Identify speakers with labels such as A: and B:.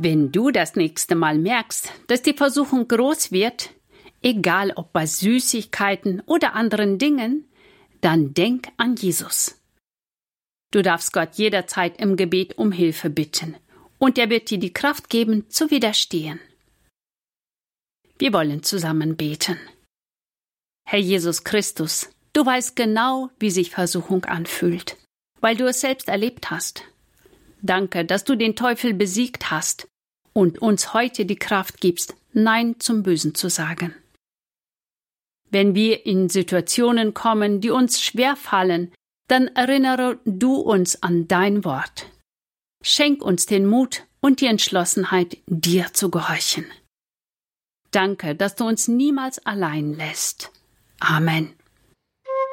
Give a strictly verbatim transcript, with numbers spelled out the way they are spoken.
A: Wenn du das nächste Mal merkst, dass die Versuchung groß wird, egal ob bei Süßigkeiten oder anderen Dingen, dann denk an Jesus. Du darfst Gott jederzeit im Gebet um Hilfe bitten und er wird dir die Kraft geben, zu widerstehen. Wir wollen zusammen beten. Herr Jesus Christus, du weißt genau, wie sich Versuchung anfühlt, weil du es selbst erlebt hast. Danke, dass du den Teufel besiegt hast und uns heute die Kraft gibst, Nein zum Bösen zu sagen. Wenn wir in Situationen kommen, die uns schwerfallen, dann erinnere du uns an dein Wort. Schenk uns den Mut und die Entschlossenheit, dir zu gehorchen. Danke, dass du uns niemals allein lässt. Amen.